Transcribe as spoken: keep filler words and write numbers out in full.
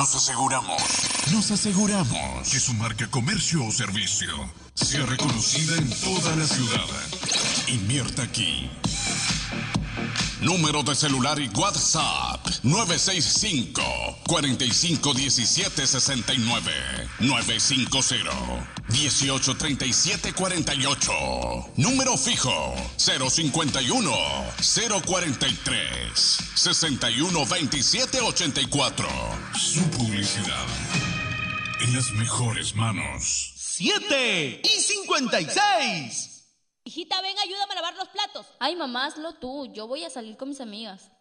Nos aseguramos, nos aseguramos que su marca, comercio o servicio sea reconocida en toda la ciudad. Invierta aquí. Número de celular y WhatsApp nueve seis cinco, cuatro cinco uno siete seis nueve, nueve cinco cero, uno ocho tres siete cuatro ocho. Número fijo cero cinco uno, cero cuatro tres, seis uno dos siete ocho cuatro. Su publicidad en las mejores manos. ¡Siete y cincuenta y seis! Hijita, ven, ayúdame a lavar los platos. Ay, mamá, hazlo tú. Yo voy a salir con mis amigas.